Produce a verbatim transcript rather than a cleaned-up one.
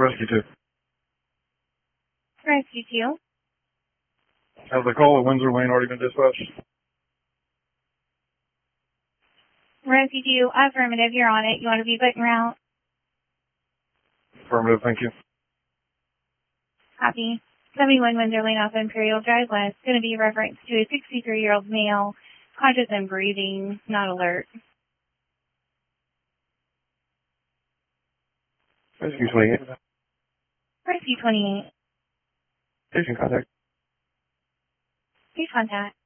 Rescue two. Rescue two. Has the call at Windsor Lane already been dispatched? Rescue two, affirmative, you're on it. You want to be put en route? Affirmative, thank you. Copy. seventy-one Windsor Lane off Imperial Drive West. Going to be reference to a sixty-three-year-old male, conscious and breathing, not alert. Rescue twenty-eight. Rescue twenty-eight. Station contact. Please contact.